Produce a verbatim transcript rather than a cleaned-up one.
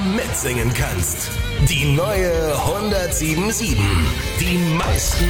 mitsingen kannst. Die neue hundertsieben Komma sieben. Die meisten